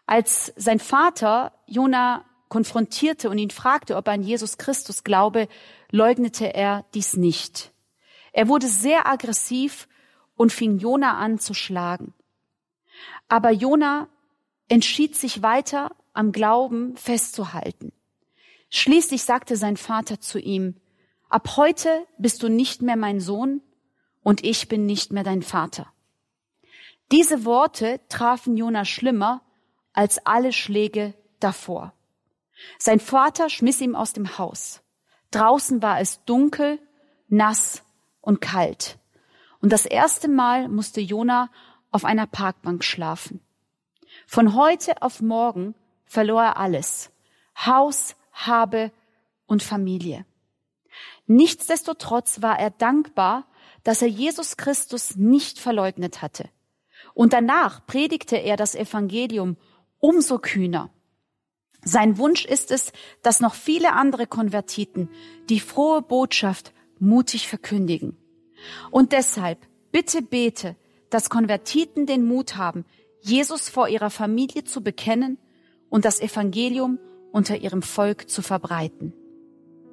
Als sein Vater Jona konfrontierte und ihn fragte, ob er an Jesus Christus glaube, leugnete er dies nicht. Er wurde sehr aggressiv und fing Jona an zu schlagen. Aber Jona entschied sich weiter am Glauben festzuhalten. Schließlich sagte sein Vater zu ihm: Ab heute bist du nicht mehr mein Sohn und ich bin nicht mehr dein Vater. Diese Worte trafen Jona schlimmer als alle Schläge davor. Sein Vater schmiss ihn aus dem Haus. Draußen war es dunkel, nass und kalt. Und das erste Mal musste Jona auf einer Parkbank schlafen. Von heute auf morgen verlor er alles: Haus, Habe und Familie. Nichtsdestotrotz war er dankbar, dass er Jesus Christus nicht verleugnet hatte. Und danach predigte er das Evangelium umso kühner. Sein Wunsch ist es, dass noch viele andere Konvertiten die frohe Botschaft mutig verkündigen. Und deshalb bitte bete, dass Konvertiten den Mut haben, Jesus vor ihrer Familie zu bekennen und das Evangelium unter ihrem Volk zu verbreiten.